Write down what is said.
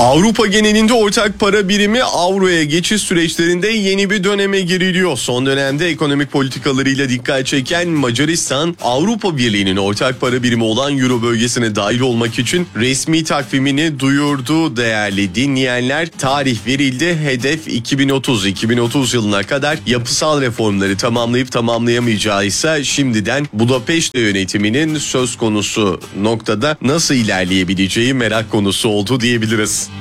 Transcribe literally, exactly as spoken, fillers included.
Avrupa genelinde ortak para birimi avroya geçiş süreçlerinde yeni bir döneme giriliyor. Son dönemde ekonomik politikalarıyla dikkat çeken Macaristan, Avrupa Birliği'nin ortak para birimi olan Euro bölgesine dahil olmak için resmi takvimini duyurdu. Değerli dinleyenler, tarih verildi. Hedef iki bin otuz iki bin otuz yılına kadar yapısal reformları tamamlayıp tamamlayamayacağı ise şimdiden Budapeşte yönetiminin söz konusu noktada nasıl ilerleyebileceği merak konusu oldu diyebiliriz.